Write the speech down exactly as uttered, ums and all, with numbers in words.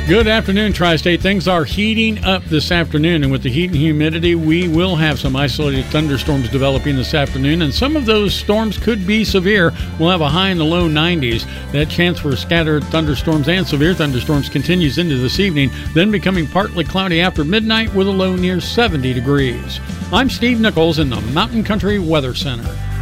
Good afternoon, Tri-State. Things are heating up this afternoon, and with the heat and humidity, we will have some isolated thunderstorms developing this afternoon, and some of those storms could be severe. We'll have a high in the low nineties. That chance for scattered thunderstorms and severe thunderstorms continues into this evening, then becoming partly cloudy after midnight with a low near seventy degrees. I'm Steve Nichols in the Mountain Country Weather Center.